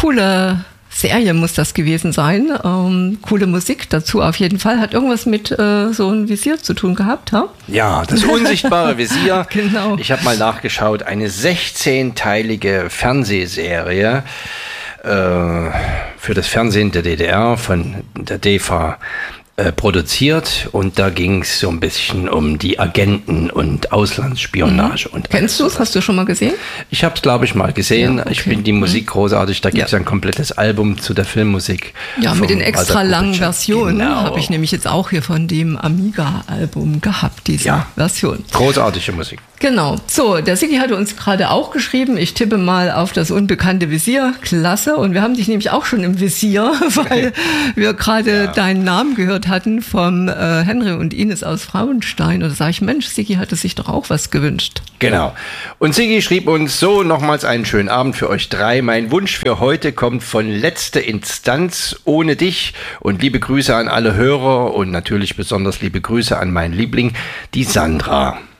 coole Serie muss das gewesen sein. Coole Musik dazu auf jeden Fall. Hat irgendwas mit so einem Visier zu tun gehabt, ha? Ja, das unsichtbare Visier. Genau. Ich habe mal nachgeschaut, eine 16-teilige Fernsehserie für das Fernsehen der DDR von der DEFA produziert, und da ging es so ein bisschen um die Agenten und Auslandsspionage. Und kennst du es? Hast du schon mal gesehen? Ich habe es, glaube ich, mal gesehen. Ja, okay. Ich finde die Musik großartig. Da gibt es ein komplettes Album zu der Filmmusik. Ja, mit den extra langen Versionen Genau. habe ich nämlich jetzt auch hier von dem Amiga-Album gehabt, diese Version. Großartige Musik. Genau. So, der Sigi hatte uns gerade auch geschrieben, ich tippe mal auf das unbekannte Visier. Klasse. Und wir haben dich nämlich auch schon im Visier, weil wir gerade deinen Namen gehört hatten vom Henry und Ines aus Frauenstein. Und da sage ich, Mensch, Sigi hatte sich doch auch was gewünscht. Genau. Und Sigi schrieb uns so: nochmals einen schönen Abend für euch drei. Mein Wunsch für heute kommt von Letzte Instanz, ohne dich. Und liebe Grüße an alle Hörer und natürlich besonders liebe Grüße an meinen Liebling, die Sandra.